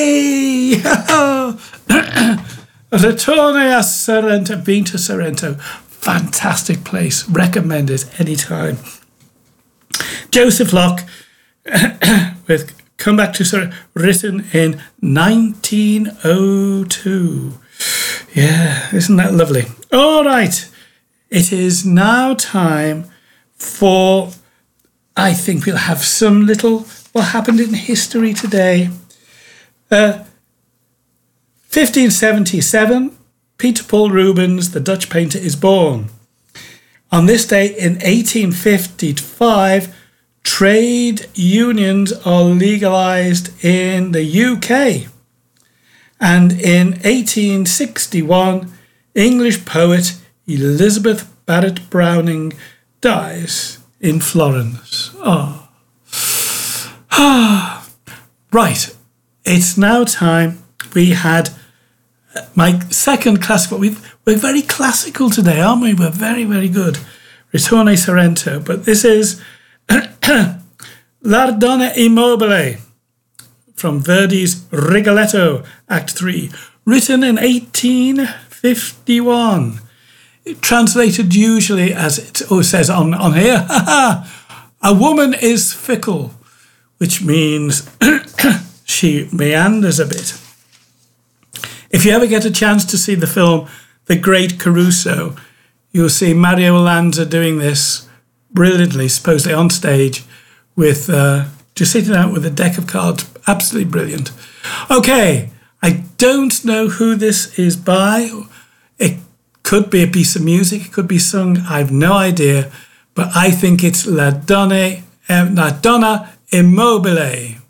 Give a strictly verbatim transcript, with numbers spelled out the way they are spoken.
Yay! Ritorne a Sorrento, been to Sorrento. Fantastic place. Recommend it anytime. Joseph Locke with Come Back to Sorrento, written in nineteen oh two. Yeah, isn't that lovely? All right. It is now time for, I think we'll have some little, what happened in history today. Uh, fifteen seventy-seven, Peter Paul Rubens, the Dutch painter, is born. On this day in eighteen fifty-five, trade unions are legalised in the U K. And in eighteen sixty-one, English poet Elizabeth Barrett Browning dies in Florence. Oh. Ah. Right. It's now time. We had my second classical. We've, we're very classical today, aren't we? We're very, very good. Ritorne Sorrento. But this is La Donna Immobile from Verdi's Rigoletto, Act three, written in eighteen fifty-one. Translated usually as it oh, says on, on here, a woman is fickle, which means she meanders a bit. If you ever get a chance to see the film The Great Caruso, you'll see Mario Lanza doing this brilliantly, supposedly on stage, with uh, just sitting out with a deck of cards. Absolutely brilliant. Okay, I don't know who this is by. It could be a piece of music, it could be sung, I've no idea, but I think it's La Donna, um, La Donna Immobile.